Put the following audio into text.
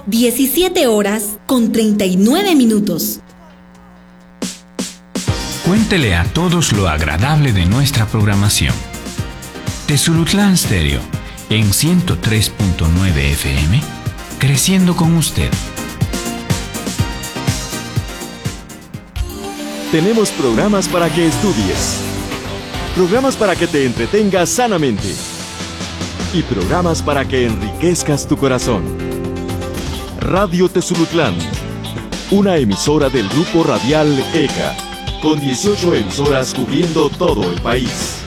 17 horas con 39 minutos. Cuéntele a todos lo agradable de nuestra programación. Tezulutlán Stereo, en 103.9 FM, creciendo con usted. Tenemos programas para que estudies, programas para que te entretengas sanamente y programas para que enriquezcas tu corazón. Radio Tezulutlán, una emisora del grupo radial ECA, con 18 emisoras cubriendo todo el país.